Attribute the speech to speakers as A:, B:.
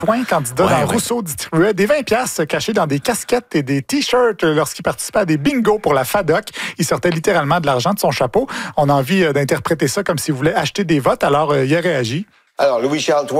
A: Point, candidat dans Rousseau, distribuait des 20$ cachés dans des casquettes et des T-shirts lorsqu'il participait à des bingos pour la FADOC. Il sortait littéralement de l'argent de son chapeau. On a envie d'interpréter ça comme s'il voulait acheter des votes. Alors, il a réagi.
B: Alors, Louis-Charles, toi,